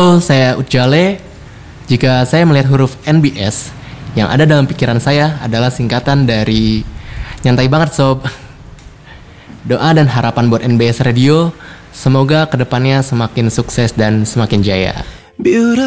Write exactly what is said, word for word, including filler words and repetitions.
Halo, saya Ujale. Jika saya melihat huruf N B S, yang ada dalam pikiran saya adalah singkatan dari nyantai banget sob. Doa dan harapan buat N B S Radio, semoga kedepannya semakin sukses dan semakin jaya.